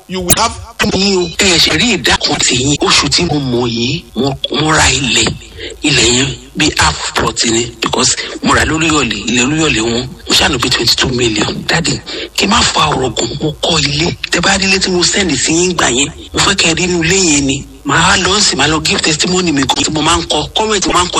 you will have. ẹ ṣe rí ìdákan tí yín oṣù tí mo mọ̀ yìí mo ra ilẹ̀ yẹn bí half plot ni because mo ra lórí ọ̀lẹ̀ ilẹ̀ lórí ọ̀lẹ̀ wọn mo ṣàánú bí 22 million. Daddy kí n má fa ọ̀rọ̀ gùn mo kọ́ ilé tẹ́ bá rí ilé tí mo send sí yín gbà yẹn mo fẹ́ kẹ́ rí inú ilé yẹn ni màá lọ sí màá lọ give testimony mi kan tí mo máa ń kọ comment mo máa ń kọ